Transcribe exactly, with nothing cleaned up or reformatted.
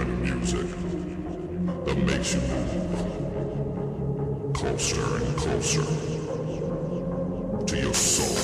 kind of music that makes you move closer and closer to your soul.